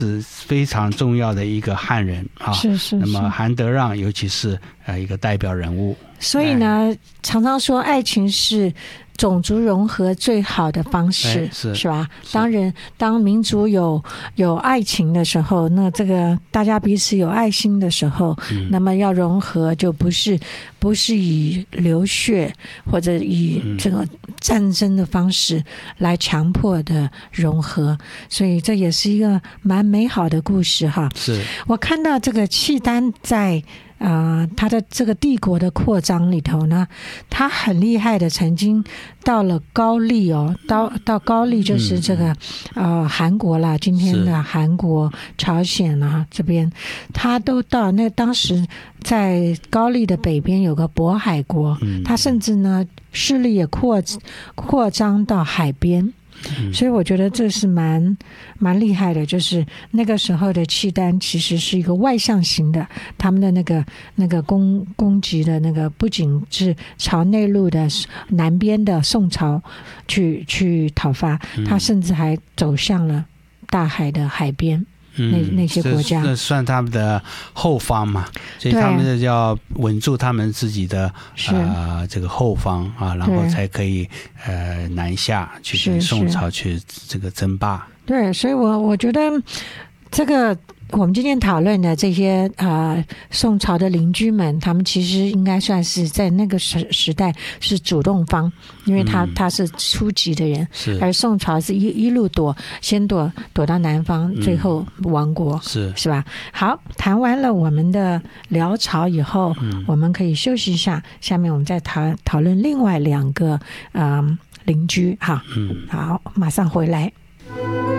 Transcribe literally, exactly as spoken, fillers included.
是非常重要的一个汉人啊。 是是是。 那么韩德让尤其是呃一个代表人物。 所以呢，哎、常常说爱情是种族融合最好的方式， 是是吧？当人当民族有有爱情的时候，那这个大家彼此有爱心的时候，嗯、那么要融合就不是不是以流血或者以这个战争的方式来强迫的融合，所以这也是一个蛮美好的故事哈。 是我看到这个契丹在。呃，他的这个帝国的扩张里头呢，他很厉害的，曾经到了高丽哦，到到高丽就是这个、嗯、呃韩国啦，今天的韩国、朝鲜啊这边，他都到。那当时在高丽的北边有个渤海国，嗯、他甚至呢势力也扩扩张到海边。所以我觉得这是蛮蛮厉害的，就是那个时候的契丹其实是一个外向型的，他们的那个那个攻攻击的那个不仅是朝内陆的南边的宋朝去去讨伐，他甚至还走向了大海的海边。那那些国家， 这算他们的后方嘛，所以他们就要稳住他们自己的呃这个后方啊，然后才可以呃南下去跟宋朝去这个争霸。 对，所以我我觉得这个我们今天讨论的这些呃宋朝的邻居们，他们其实应该算是在那个时时代是主动方，因为他、嗯、他是初级的人，而宋朝是一一路躲，先躲躲到南方，嗯、最后亡国，是是吧？好，谈完了我们的辽朝以后，嗯、我们可以休息一下，下面我们再讨讨论另外两个呃邻居哈。嗯，好，马上回来。